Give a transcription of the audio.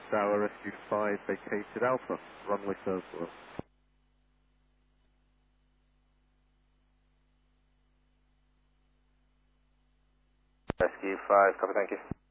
Tower Rescue 5 vacated Alpha, runway first wheel. Rescue 5, copy, thank you.